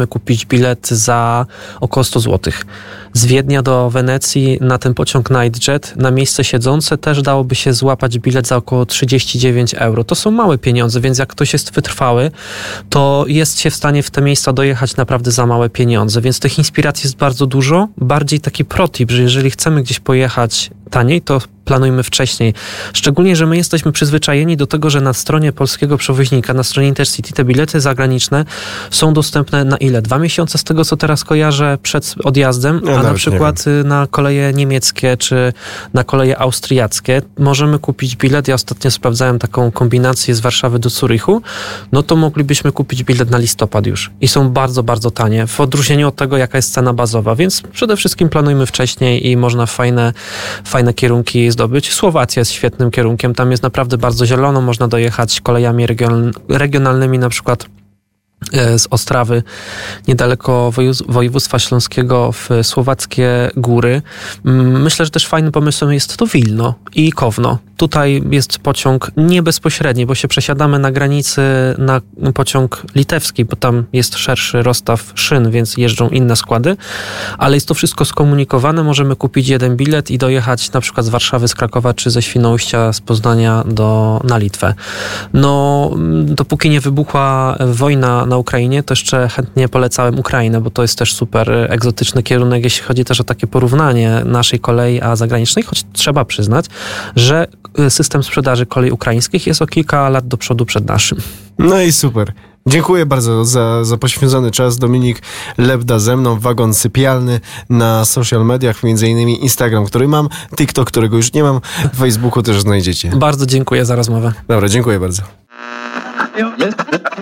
możemy kupić bilet za około 100 zł. Z Wiednia do Wenecji na ten pociąg Nightjet, na miejsce siedzące też dałoby się złapać bilet za około 39 euro. To są małe pieniądze, więc jak ktoś jest wytrwały, to jest się w stanie w te miejsca dojechać naprawdę za małe pieniądze, więc tych inspiracji jest bardzo dużo. Bardziej taki protip, że jeżeli chcemy gdzieś pojechać taniej, to planujmy wcześniej. Szczególnie, że my jesteśmy przyzwyczajeni do tego, że na stronie polskiego przewoźnika, na stronie Intercity te bilety zagraniczne są dostępne na ile? 2 miesiące z tego, co teraz kojarzę przed odjazdem, a na przykład na koleje niemieckie czy na koleje austriackie możemy kupić bilet. Ja ostatnio sprawdzałem taką kombinację z Warszawy do Zurychu, no to moglibyśmy kupić bilet na listopad już. I są bardzo, bardzo tanie, w odróżnieniu od tego, jaka jest cena bazowa, więc przede wszystkim planujmy wcześniej i można fajne kierunki zdobyć. Słowacja jest świetnym kierunkiem, tam jest naprawdę bardzo zielono, można dojechać kolejami regionalnymi, na przykład z Ostrawy, niedaleko województwa śląskiego, w słowackie góry. Myślę, że też fajnym pomysłem jest to Wilno i Kowno. Tutaj jest pociąg nie bezpośredni, bo się przesiadamy na granicy na pociąg litewski, bo tam jest szerszy rozstaw szyn, więc jeżdżą inne składy, ale jest to wszystko skomunikowane. Możemy kupić jeden bilet i dojechać na przykład z Warszawy, z Krakowa czy ze Świnoujścia, z Poznania na Litwę. No, dopóki nie wybuchła wojna na Ukrainie, to jeszcze chętnie polecałem Ukrainę, bo to jest też super egzotyczny kierunek, jeśli chodzi też o takie porównanie naszej kolei a zagranicznej, choć trzeba przyznać, że system sprzedaży kolei ukraińskich jest o kilka lat do przodu przed naszym. No i super. Dziękuję bardzo za poświęcony czas. Dominik Lebda ze mną, wagon sypialny na social mediach, między innymi Instagram, który mam, TikTok, którego już nie mam, w Facebooku też znajdziecie. Bardzo dziękuję za rozmowę. Dobra, dziękuję bardzo.